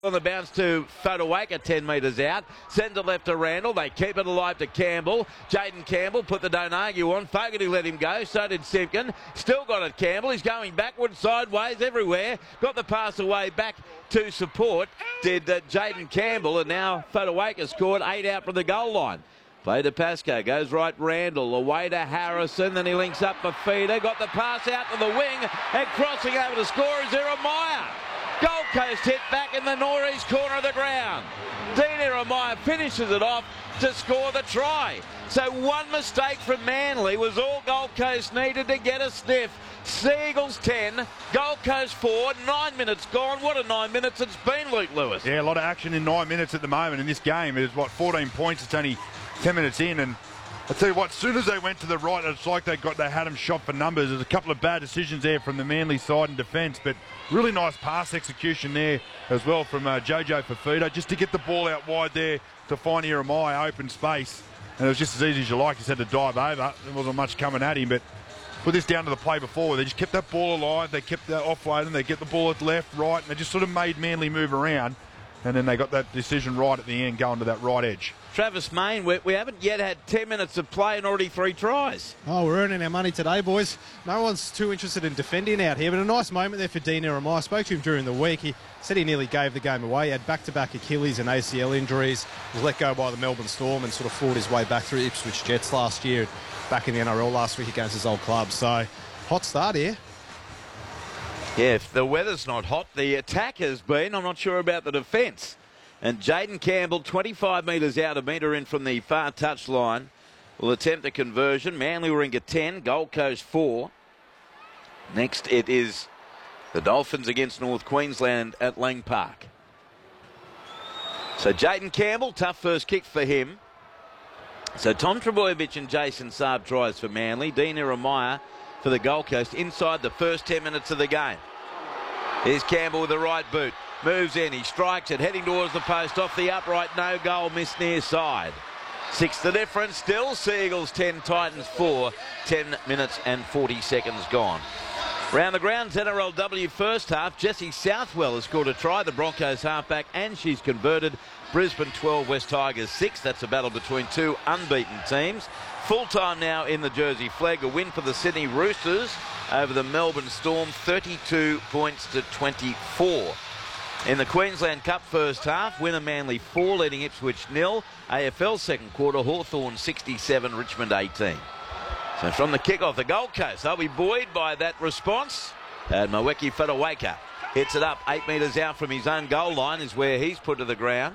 On the bounce to Fotuaika, 10 metres out. Sends it left to Randall. They keep it alive to Campbell. Jaden Campbell put the don't argue on. Fogarty let him go. So did Simpkin. Still got it, Campbell. He's going backwards, sideways, everywhere. Got the pass away back to support. Did Jaden Campbell. And now Fotuaika scored 8 out from the goal line. Play to Pascoe. Goes right Randall. Away to Harrison. Then he links up for Feeder. Got the pass out to the wing. And crossing over to score is Jeremiah. Gold Coast hit back in the northeast corner of the ground. Dean Jeremiah finishes it off to score the try. So one mistake from Manly was all Gold Coast needed to get a sniff. Seagulls 10, Gold Coast 4, 9 minutes gone. What a 9 minutes it's been, Luke Lewis. Yeah, a lot of action in 9 minutes at the moment in this game. It is, 14 points. It's only 10 minutes in, and I tell you what, as soon as they went to the right, it's like they had them shot for numbers. There's a couple of bad decisions there from the Manly side in defence, but really nice pass execution there as well from Jojo Fafita, just to get the ball out wide there to find Jeremiah open space. And it was just as easy as you like. He had to dive over. There wasn't much coming at him, but put this down to the play before. They just kept that ball alive. They kept that offloading. They get the ball at left, right, and they just sort of made Manly move around. And then they got that decision right at the end, going to that right edge. Travis Main, we haven't yet had 10 minutes of play and already 3 tries. Oh, we're earning our money today, boys. No one's too interested in defending out here, but a nice moment there for Dean Jeremiah. I spoke to him during the week. He said he nearly gave the game away. He had back-to-back Achilles and ACL injuries. He was let go by the Melbourne Storm and sort of fought his way back through Ipswich Jets last year, back in the NRL last week against his old club. So, hot start here. Yeah, if the weather's not hot, the attack has been. I'm not sure about the defence. And Jaden Campbell, 25 metres out, a metre in from the far touch line, will attempt a conversion. Manly Warringah 10, Gold Coast 4. Next it is the Dolphins against North Queensland at Lang Park. So Jaden Campbell, tough first kick for him. So Tom Trbojevic and Jason Saab tries for Manly. Dean Jeremiah for the Gold Coast inside the first 10 minutes of the game. Here's Campbell with the right boot. Moves in, he strikes it, heading towards the post, off the upright, no goal, missed near side. 6 the difference, still Seagulls 10, Titans 4, 10 minutes and 40 seconds gone. Round the grounds, NRLW first half, Jessie Southwell has scored a try, the Broncos halfback, and she's converted. Brisbane 12, West Tigers 6, that's a battle between 2 unbeaten teams. Full time now in the Jersey Flag, a win for the Sydney Roosters over the Melbourne Storm, 32 points to 24. In the Queensland Cup first half, winner Manly 4, leading Ipswich 0. AFL second quarter, Hawthorn 67, Richmond 18. So from the kick-off, the Gold Coast, they'll be buoyed by that response. And Moeki Fotuaika hits it up 8 metres out from his own goal line is where he's put to the ground.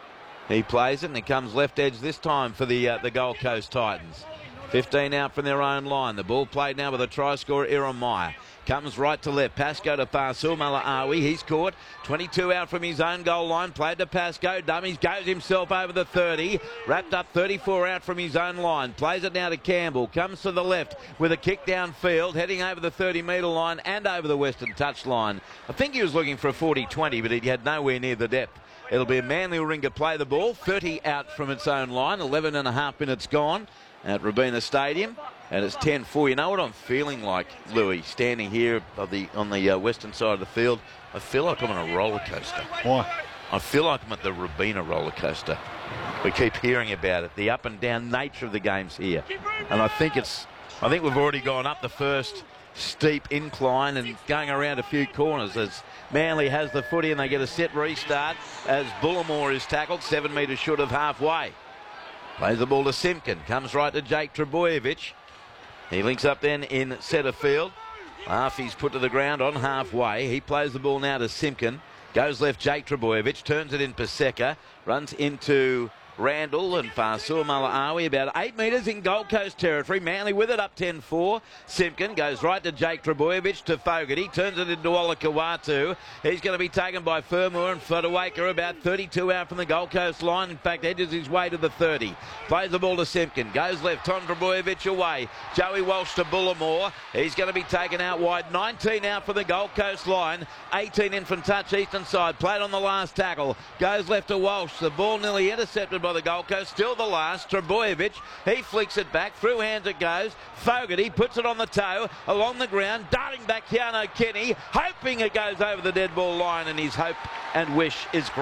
He plays it and he comes left edge this time for the Gold Coast Titans. 15 out from their own line. The ball played now with a try scorer, Jeremiah. Comes right to left. Pascoe to Fasil Malaawi. He's caught. 22 out from his own goal line. Played to Pascoe. Dummies. Goes himself over the 30. Wrapped up 34 out from his own line. Plays it now to Campbell. Comes to the left with a kick downfield. Heading over the 30-metre line and over the western touch line. I think he was looking for a 40-20, but he had nowhere near the depth. It'll be a Manly Warringah play the ball. 30 out from its own line. 11 and a half minutes gone at Robina Stadium. And it's 10-4. You know what I'm feeling like, Louis, standing here on the western side of the field? I feel like I'm on a roller coaster. Why? I feel like I'm at the Robina roller coaster. We keep hearing about it, the up and down nature of the games here. And I think we've already gone up the first steep incline and going around a few corners as Manly has the footy and they get a set restart as Bullimore is tackled 7 metres short of halfway. Plays the ball to Simpkin. Comes right to Jake Trbojevic. He links up then in centre field. He's put to the ground on halfway. He plays the ball now to Simpkin. Goes left, Jake Trbojevic. Turns it in Paseka. Runs into Randall and Fasil Malaawi about 8 metres in Gold Coast territory. Manly with it up 10-4. Simpkin goes right to Jake Trbojevic to Fogarty. Turns it into Olakawatu. He's going to be taken by Fermor and Fotuaika about 32 out from the Gold Coast line. In fact, edges his way to the 30. Plays the ball to Simpkin. Goes left. Tom Trbojevic away. Joey Walsh to Bullimore. He's going to be taken out wide. 19 out from the Gold Coast line. 18 in from touch eastern side. Played on the last tackle. Goes left to Walsh. The ball nearly intercepted by by the Gold Coast. Still the last. Trebojevic, he flicks it back. Through hands it goes. Fogarty puts it on the toe. Along the ground. Darting back Keano Kenny. Hoping it goes over the dead ball line. And his hope and wish is correct.